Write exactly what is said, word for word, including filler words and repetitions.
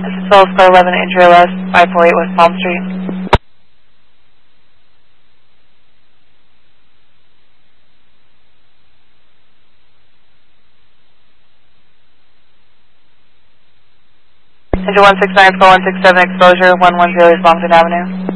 This is twelve Star eleven, injury arrest, five four eight West Palm Street. Engine one six nine, four one six seven, exposure, one one zero East Longton Avenue.